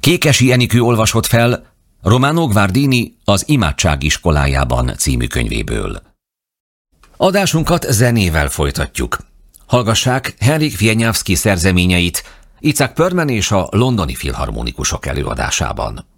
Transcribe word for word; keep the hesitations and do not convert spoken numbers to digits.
Kékesi Enikő olvasott fel Romano Guardini Az imádság iskolájában című könyvéből. Adásunkat zenével folytatjuk. Hallgassák Henryk Wieniawski szerzeményeit Itzhak Perlman és a Londoni Filharmonikusok előadásában.